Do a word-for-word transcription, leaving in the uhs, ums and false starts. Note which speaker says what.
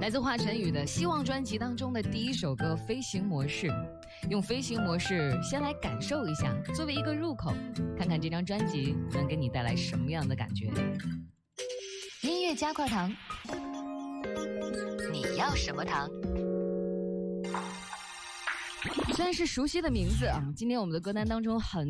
Speaker 1: 来自华晨宇的《希望》专辑当中的第一首歌《飞行模式》，用飞行模式先来感受一下，作为一个入口，看看这张专辑能给你带来什么样的感觉。音乐加块糖，你要什么糖？虽然是熟悉的名字啊，今天我们的歌单当中很